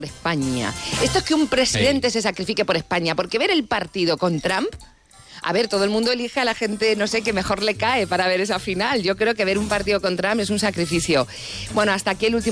España. Esto es que un presidente se sacrifique por España, porque ver el partido con Trump... A ver, todo el mundo elige a la gente, no sé, que mejor le cae para ver esa final. Yo creo que ver un partido con Trump es un sacrificio. Bueno, hasta aquí el último